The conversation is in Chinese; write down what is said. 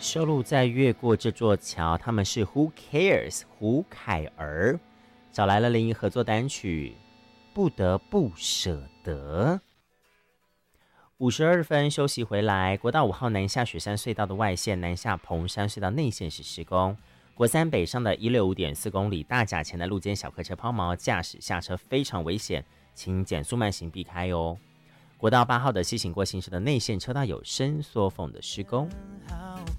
收录在《越过这座桥》，他们是 Who Cares 胡凯儿，找来了林忆合作单曲《不得不舍得》。52分休息回来，国道5号南下雪山隧道的外线，南下彭山隧道内线是施工。国三北上的165.4公里大甲前的路肩小客车抛锚，驾驶下车非常危险，请减速慢行避开哦。国道8号的西行过行车的内线车道有伸缩缝的施工。